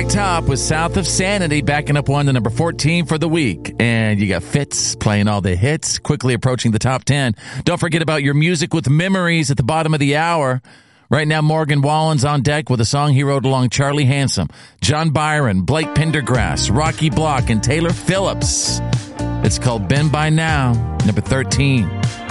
back top with South of Sanity, backing up one to number 14 for the week. And you got Fitz playing all the hits, quickly approaching the top 10. Don't forget about your music with memories at the bottom of the hour. Right now, Morgan Wallen's on deck with a song he wrote along Charlie Handsome, John Byron, Blake Pendergrass, Rocky Block, and Taylor Phillips. It's called Been By Now, number 13.